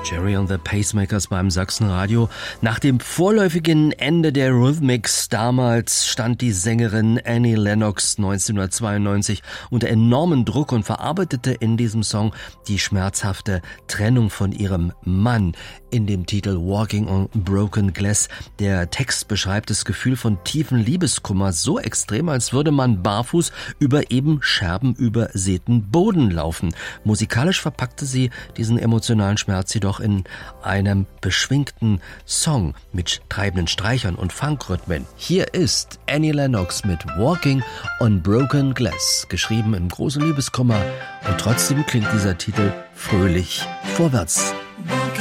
Jerry and the Pacemakers beim Sachsenradio. Nach dem vorläufigen Ende der Eurythmics damals stand die Sängerin Annie Lennox 1992 unter enormem Druck und verarbeitete in diesem Song die schmerzhafte Trennung von ihrem Mann. In dem Titel Walking on Broken Glass. Der Text beschreibt das Gefühl von tiefen Liebeskummer so extrem, als würde man barfuß über eben scherbenübersäten Boden laufen. Musikalisch verpackte sie diesen emotionalen Schmerz jedoch in einem beschwingten Song mit treibenden Streichern und Funkrhythmen. Hier ist Annie Lennox mit Walking on Broken Glass, geschrieben im großen Liebeskummer, und trotzdem klingt dieser Titel fröhlich vorwärts.